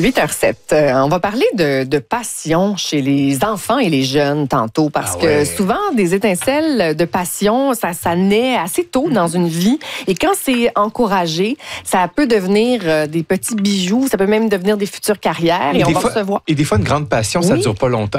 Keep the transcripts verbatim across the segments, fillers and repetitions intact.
huit heures zéro sept. Euh, on va parler de, de passion chez les enfants et les jeunes tantôt, parce ah ouais. que souvent, des étincelles de passion, ça, ça naît assez tôt dans une vie. Et quand c'est encouragé, ça peut devenir euh, des petits bijoux, ça peut même devenir des futures carrières. Et, et on va fois, recevoir. Et des fois, une grande passion, oui. ça ne dure pas longtemps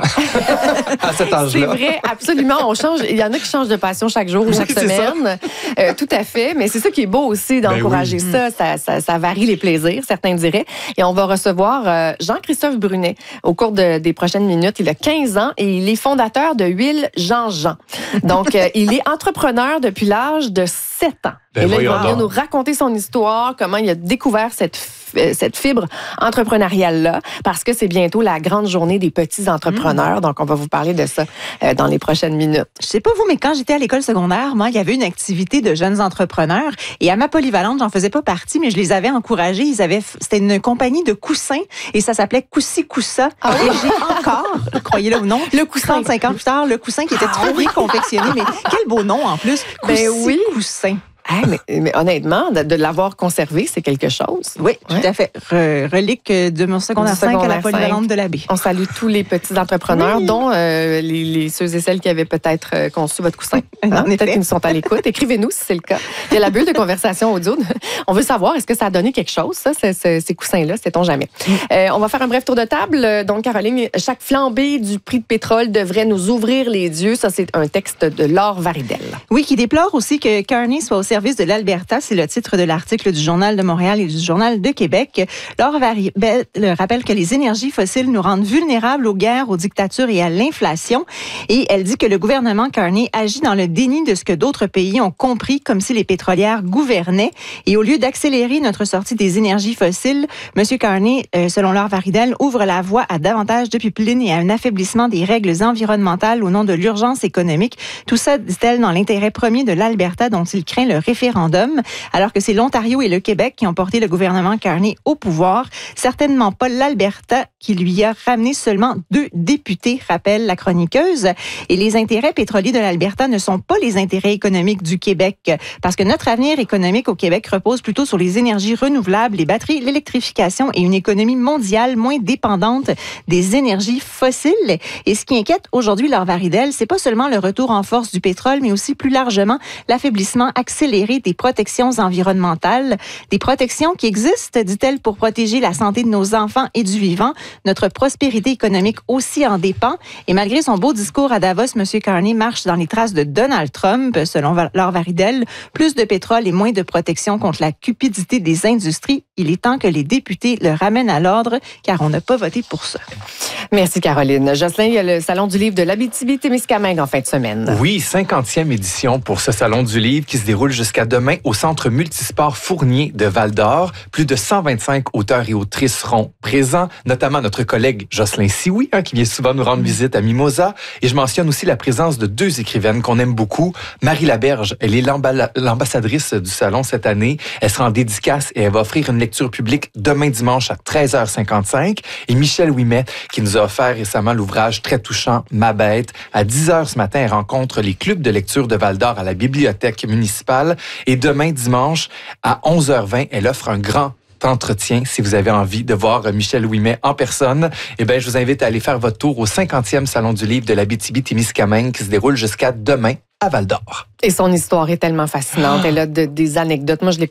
à cet âge-là. C'est vrai, absolument. On change. Il y en a qui changent de passion chaque jour ou chaque oui, semaine. Euh, tout à fait. Mais c'est ça qui est beau aussi d'encourager ben oui. ça. Ça, ça. Ça varie les plaisirs, certains diraient. Et on va recevoir euh, Jean-Christophe Brunet au cours de, des prochaines minutes. Il a quinze ans et il est fondateur de Huile Jean-Jean. Donc, euh, il est entrepreneur depuis l'âge de sept ans. Ben et là, il va venir nous raconter son histoire, comment il a découvert cette, cette fibre entrepreneuriale-là, parce que c'est bientôt la grande journée des petits entrepreneurs. Mmh. Donc, on va vous parler de ça euh, dans les prochaines minutes. Je sais pas vous, mais quand j'étais à l'école secondaire, moi, il y avait une activité de jeunes entrepreneurs. Et à ma polyvalente, j'en faisais pas partie, mais je les avais encouragés. Ils avaient, c'était une compagnie de coussins et ça s'appelait Coussi Coussa. Ah oui? Et j'ai encore, croyez-le ou non, le coussin. trente-cinq ans plus tard, le coussin qui était ah, très bien confectionné. Mais quel beau nom en plus. Coussi ben oui. Coussin. Hey, mais, mais honnêtement, de, de l'avoir conservé, c'est quelque chose. Oui, ouais. tout à fait. Re, relique de mon secondaire cinq à la polyvalente de la baie. On salue tous les petits entrepreneurs, oui. dont euh, les, les ceux et celles qui avaient peut-être euh, conçu votre coussin. Hein? Peut-être qu'ils nous sont à l'écoute. Écrivez-nous si c'est le cas. Il y a la bulle de conversation audio. On veut savoir, est-ce que ça a donné quelque chose, ça, ces, ces, ces coussins-là? Sait-on jamais. Mm. Euh, on va faire un bref tour de table. Donc, Caroline, chaque flambée du prix de pétrole devrait nous ouvrir les yeux. Ça, c'est un texte de Laure Varidel. Oui, qui déplore aussi que Carney soit au service de l'Alberta. C'est le titre de l'article du Journal de Montréal et du Journal de Québec. Laure Varidel rappelle que les énergies fossiles nous rendent vulnérables aux guerres, aux dictatures et à l'inflation. Et elle dit que le gouvernement Carney agit dans le déni de ce que d'autres pays ont compris, comme si les pétrolières gouvernaient. Et au lieu d'accélérer notre sortie des énergies fossiles, M. Carney, euh, selon Laure Varidel, ouvre la voie à davantage de pipeline et à un affaiblissement des règles environnementales au nom de l'urgence économique. Tout ça, dit-elle, dans l'intérêt premier de l'Alberta, dont il craint le référendum. Alors que c'est l'Ontario et le Québec qui ont porté le gouvernement Carney au pouvoir. Certainement pas l'Alberta qui lui a ramené seulement deux députés, rappelle la chroniqueuse. Et les intérêts pétroliers de l'Alberta ne sont pas les intérêts économiques du Québec, parce que notre avenir économique au Québec repose plutôt sur les énergies renouvelables, les batteries, l'électrification et une économie mondiale moins dépendante des énergies fossiles. Et ce qui inquiète aujourd'hui Laure Varidel, c'est pas seulement le retour en force du pétrole, mais aussi plus largement l'affaiblissement accéléré des protections environnementales, des protections qui existent, dit-elle, pour protéger la santé de nos enfants et du vivant. Notre prospérité économique aussi en dépend. Et malgré son beau discours à Davos, M. Carney marche dans les traces de Donald Trump, selon Laure Varidel. Plus de pétrole et moins de protection contre la cupidité des industries. Il est temps que les députés le ramènent à l'ordre, car on n'a pas voté pour ça. Merci, Caroline. Jocelyn, il y a le Salon du livre de l'Abitibi-Témiscamingue en fin de semaine. Oui, cinquantième édition pour ce Salon du livre qui se déroule jusqu'à demain au Centre multisport Fournier de Val-d'Or. Plus de cent vingt-cinq auteurs et autrices seront présents, notamment notre collègue Jocelyn Sioui, hein, qui vient souvent nous rendre visite à Mimosa. Et je mentionne aussi la présence de deux écrivaines qu'on aime beaucoup. Marie Laberge, elle est l'amba- l'ambassadrice du Salon cette année. Elle sera en dédicace et elle va offrir une lecture publique demain dimanche à treize heures cinquante-cinq. Et Michel Ouimet, qui nous a offert récemment l'ouvrage très touchant « Ma bête ». À dix heures ce matin, elle rencontre les clubs de lecture de Val-d'Or à la bibliothèque municipale. Et demain, dimanche, à onze heures vingt, elle offre un grand entretien. Si vous avez envie de voir Michel Ouimet en personne, eh bien, je vous invite à aller faire votre tour au cinquantième Salon du livre de l'Abitibi-Témiscamingue qui se déroule jusqu'à demain à Val-d'Or. Et son histoire est tellement fascinante. Elle a de, des anecdotes. Moi, je l'ai